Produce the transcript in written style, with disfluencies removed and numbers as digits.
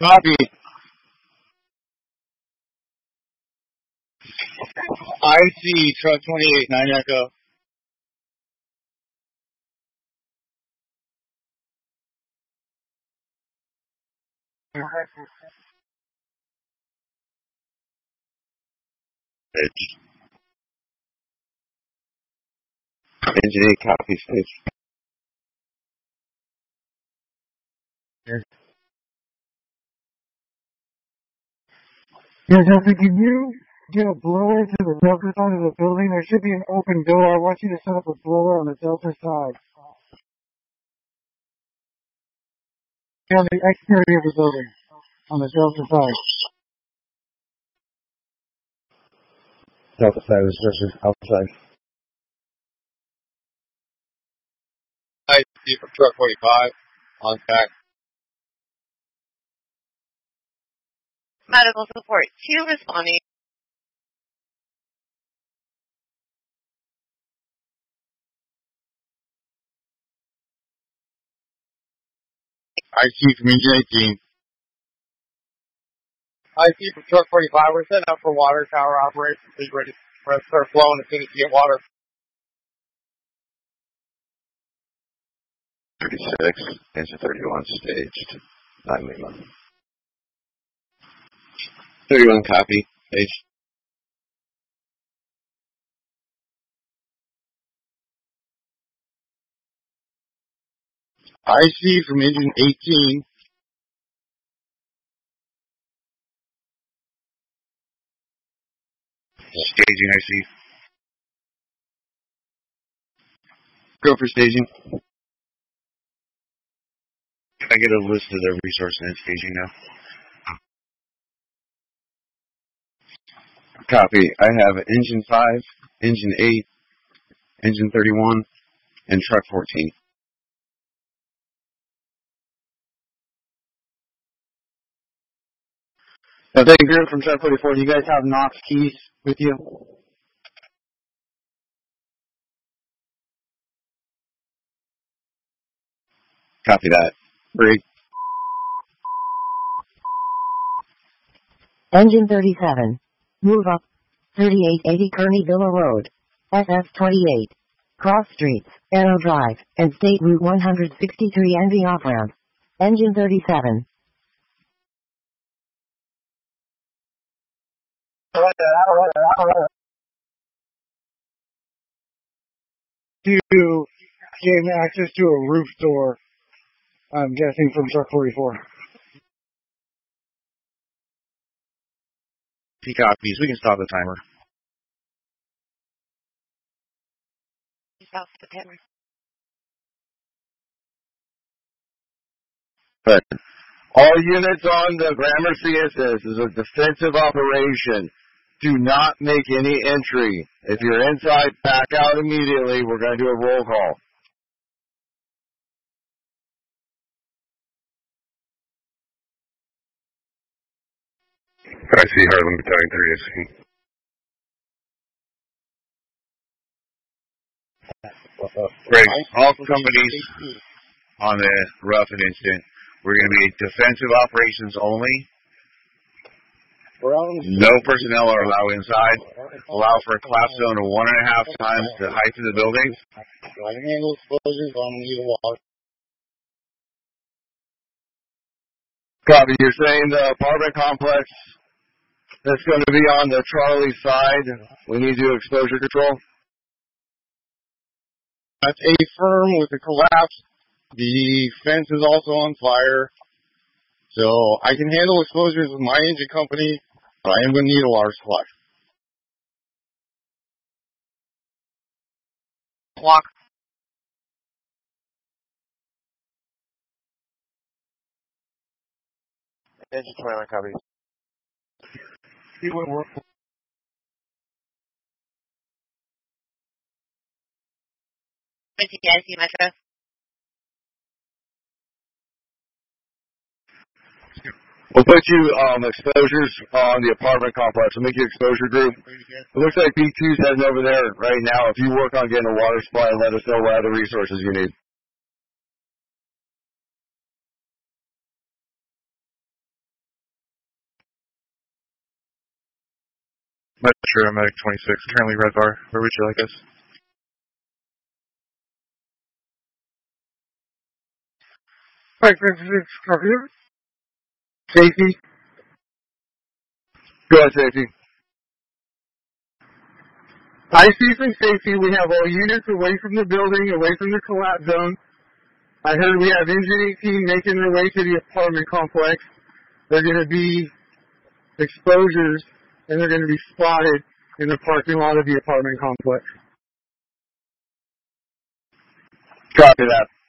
Copy. IC truck 28, 9 Echo. Engine 8 copy, stage. Yes, Jesse, can you get a blower to the Delta side of the building? There should be an open door. I want you to set up a blower on the Delta side. On the exterior of the building, on the Delta side. Delta side was versus outside. IC from truck 45, on track. Medical support 2 responding. IC from engine 18. IC from truck 45, we're setting up for water tower operation. Please ready to start flowing as soon as you get water. 36, engine 31 staged. 9 Lima. 31 copy, stage. IC from engine 18. Staging IC. Go for staging. Can I get a list of their resource and staging now? Copy. I have engine 5, engine 8, engine 31, and truck 14. Thank you from truck 44. Do you guys have Knox keys with you? Copy that. Break. Engine 37. Move up. 3880 Kearney Villa Road. SF28. Cross Streets, Arrow Drive, and State Route 163 NV off-ramp. Engine 37. To gain access to a roof door, I'm guessing from truck 44. He copies. We can stop the timer. Stop the timer. But all units on the Gramercy SS is a defensive operation. Do not make any entry. If you're inside, back out immediately. We're going to do a roll call. I see Harlan Battalion 3. Great. All companies on the rough and instant. We're going to be defensive operations only. No personnel are allowed inside. Allow for a collapse zone of 1.5 times the height of the building. I can handle explosions on either wall. Copy. You're saying the apartment complex that's going to be on the Charlie side, we need to do exposure control? That's A firm with the collapse. The fence is also on fire. So I can handle exposures with my engine company, but I am going to need a water supply. Walk. Engine 21 copy. He would work. IC Metro. We'll put you exposures on the apartment complex. We'll make you exposure group. It looks like B2's heading over there right now. If you work on getting a water supply, let us know what other resources you need. Metro Medic 26, currently Red Bar. Where would you like us? Mike 26, copy. Safety. Go ahead, safety. I see from safety we have all units away from the building, away from the collapse zone. I heard we have Engine 18 making their way to the apartment complex. They're going to be exposures, and they're going to be spotted in the parking lot of the apartment complex. Copy that.